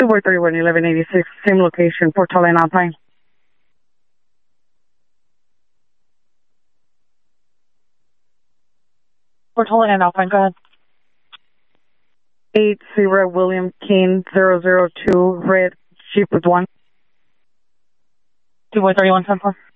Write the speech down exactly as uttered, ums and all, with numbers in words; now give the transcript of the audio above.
boy thirty-one, eleven eighty-six, same location, Port Tolling Alpine. Port Tolling and Alpine, go ahead. eight zero William King, zero zero two, red Jeep with one. two boy thirty-one, ten four.